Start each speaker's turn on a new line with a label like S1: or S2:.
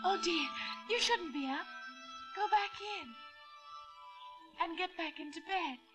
S1: Oh, dear, you shouldn't be up. Go back in. And get back into bed.